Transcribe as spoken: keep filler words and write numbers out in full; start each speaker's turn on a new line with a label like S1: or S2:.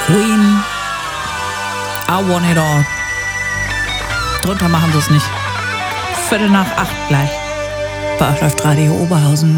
S1: Queen, I Want It All. Drunter machen sie es nicht. Viertel nach acht gleich. Bei euch läuft Radio Oberhausen.